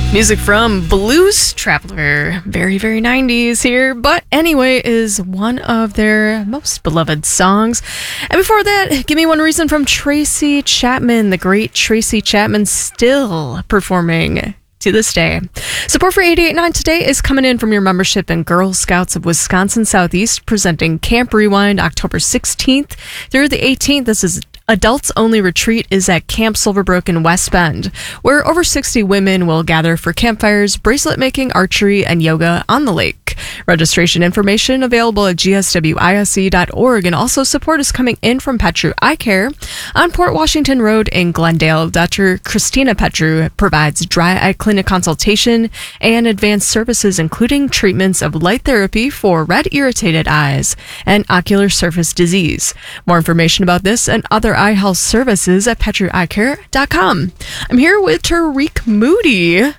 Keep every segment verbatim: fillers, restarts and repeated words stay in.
Music from Blues Traveler. Very, very nineties here. But Anyway is one of their most beloved songs. And before that, Give Me One Reason from Tracy Chapman. The great Tracy Chapman, still performing to this day. Support for eighty-eight point nine today is coming in from your membership in Girl Scouts of Wisconsin Southeast, presenting Camp Rewind October sixteenth through the eighteenth. This is Adults Only Retreat is at Camp Silverbrook in West Bend, where over sixty women will gather for campfires, bracelet making, archery, and yoga on the lake. Registration information available at g s w i s e dot org, and also support is coming in from Petru Eye Care on Port Washington Road in Glendale. Doctor Christina Petru provides dry eye clinic consultation and advanced services, including treatments of light therapy for red irritated eyes and ocular surface disease. More information about this and other eye health services at petru eye care dot com. I'm here with Tariq Moody.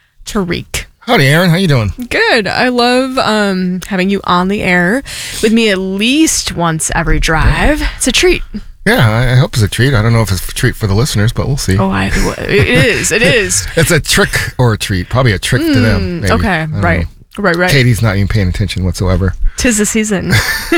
Tariq. Howdy, Aaron. How you doing? Good. I love um, having you on the air with me at least once every drive. It's a treat. Yeah, I hope it's a treat. I don't know if it's a treat for the listeners, but we'll see. Oh, I, it is. It is. It's a trick or a treat. Probably a trick mm, to them. Maybe. Okay, right. Know. Right, right. Katie's not even paying attention whatsoever. Tis the season.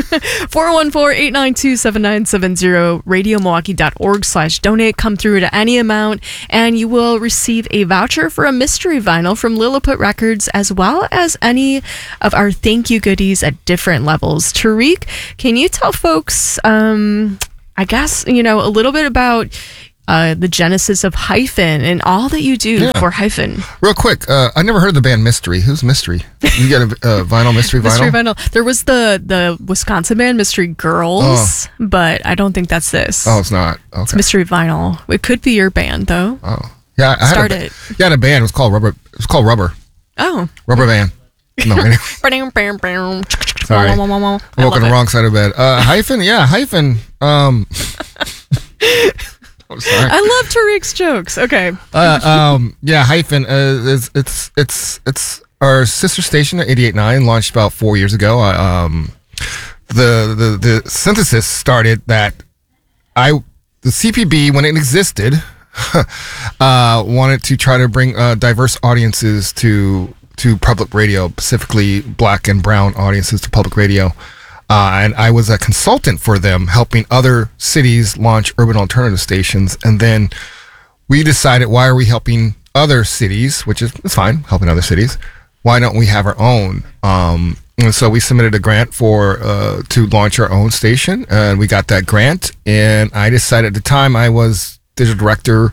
four one four, eight nine two, seven nine seven zero, radio milwaukee dot org slash donate. Come through to any amount, and you will receive a voucher for a mystery vinyl from Lilliput Records, as well as any of our thank you goodies at different levels. Tariq, can you tell folks, um, I guess, you know, a little bit about Uh, the genesis of Hyphen and all that you do yeah. for Hyphen? Real quick, uh, I never heard of the band Mystery. Who's Mystery? You got a uh, vinyl, Mystery Vinyl? Mystery Vinyl. There was the, the Wisconsin band Mystery Girls, oh. but I don't think that's this. Oh, it's not. Okay. It's Mystery Vinyl. It could be your band, though. Oh. Yeah, I had Start a, it. Yeah, I had a band. It was called Rubber. It was called Rubber. Oh. Rubber Band. No, anyway. Sorry. I'm woke on the wrong side of bed. Uh, hyphen, yeah, Hyphen. Um... Oh, sorry. I love Tariq's jokes. Okay. uh, um, yeah, Hyphen. Uh, it's it's it's it's our sister station at eighty-eight point nine, launched about four years ago. Uh, um, the the the synthesis started that I the C P B, when it existed, uh, wanted to try to bring uh, diverse audiences to to public radio, specifically Black and Brown audiences to public radio. Uh, and I was a consultant for them, helping other cities launch urban alternative stations. And then we decided, why are we helping other cities, which is it's fine, helping other cities. Why don't we have our own? Um, and so we submitted a grant for uh, to launch our own station, and we got that grant. And I decided at the time I was digital director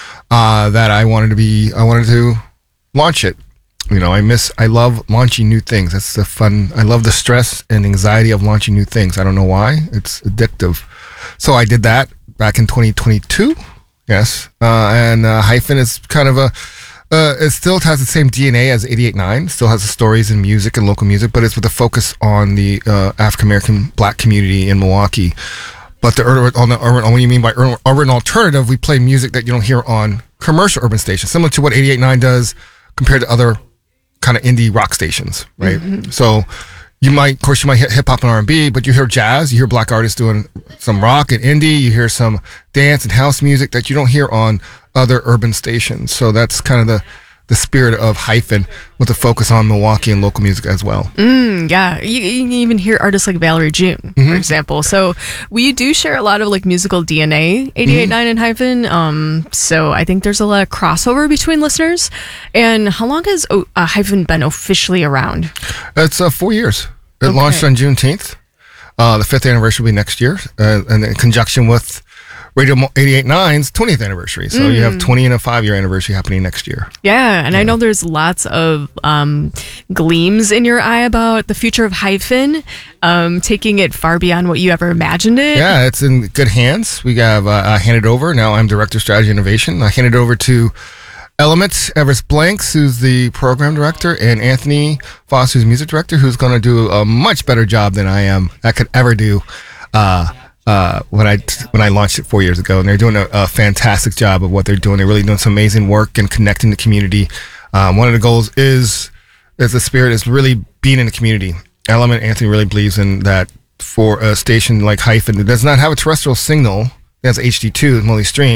uh, that I wanted to be, I wanted to launch it. You know, I miss, I love launching new things. That's the fun. I love the stress and anxiety of launching new things. I don't know why. It's addictive. So I did that back in twenty twenty-two. Yes. Uh, and uh, Hyphen is kind of a, uh, it still has the same D N A as eighty-eight point nine. Still has the stories and music and local music, but it's with a focus on the uh, African-American Black community in Milwaukee. But the urban, on the urban, what do you mean by urban, urban alternative? We play music that you don't hear on commercial urban stations, similar to what eighty-eight point nine does compared to other kind of indie rock stations, right? Mm-hmm. So you might, of course, you might hit hip hop and R and B, but you hear jazz, you hear Black artists doing some rock and indie, you hear some dance and house music that you don't hear on other urban stations. So that's kind of the the spirit of Hyphen, with a focus on Milwaukee and local music as well. Mm, yeah, you, you can even hear artists like Valerie June, mm-hmm. for example. So we do share a lot of like musical D N A, eighty-eight point nine mm-hmm. and Hyphen. Um, so I think there's a lot of crossover between listeners. And how long has uh, Hyphen been officially around? It's uh, four years. It okay. launched on June tenth. Uh, the fifth anniversary will be next year, uh, and in conjunction with Radio eighty-eight point nine's twentieth anniversary. So mm. you have twenty and a five year anniversary happening next year. Yeah, and yeah. I know there's lots of um, gleams in your eye about the future of Hyphen, um, taking it far beyond what you ever imagined it. Yeah, it's in good hands. We have uh, I handed over. Now I'm Director of Strategy Innovation. I handed over to Element Everest Blanks, who's the program director, and Anthony Foss, who's music director, who's going to do a much better job than I am, I could ever do. Uh, Uh, when I when I launched it four years ago, and they're doing a, a fantastic job of what they're doing. They're really doing some amazing work and connecting the community. Um, one of the goals is, is the spirit is really being in the community. Element Anthony really believes in that. For a station like Hyphen that does not have a terrestrial signal, it has H D two, multi-stream,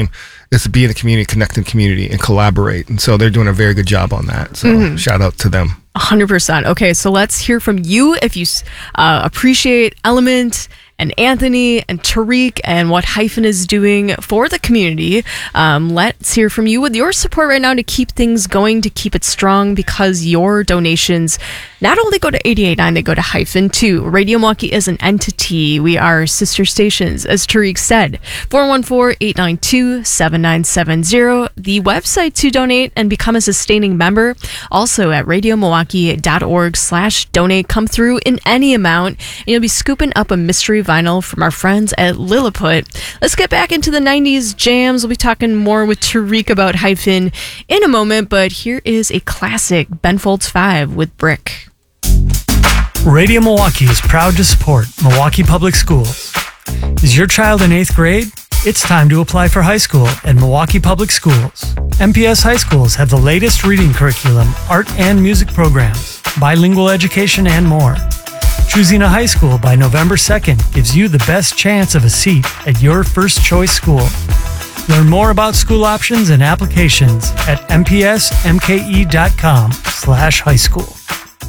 is to be in the community, connect in the community, and collaborate. And so they're doing a very good job on that. So mm-hmm. shout out to them. one hundred percent. Okay, so let's hear from you if you uh, appreciate Element and Anthony and Tariq and what Hyphen is doing for the community. Um, let's hear from you with your support right now to keep things going, to keep it strong, because your donations not only go to eighty-eight point nine, they go to Hyphen too. Radio Milwaukee is an entity. We are sister stations, as Tariq said. four one four, eight nine two, seven nine seven zero. The website to donate and become a sustaining member, also at radiomilwaukee.org slash donate. Come through in any amount, and you'll be scooping up a mystery vinyl from our friends at Lilliput. Let's get back into the nineties jams. We'll be talking more with Tariq about Hyphen in a moment, but here is a classic, Ben Folds five with Brick. Radio Milwaukee is proud to support Milwaukee Public Schools. Is your child in eighth grade? It's time to apply for high school at Milwaukee Public Schools. M P S high schools have the latest reading curriculum, art and music programs, bilingual education, and more. Choosing a high school by November second gives you the best chance of a seat at your first choice school. Learn more about school options and applications at m p s m k e dot com slash high school.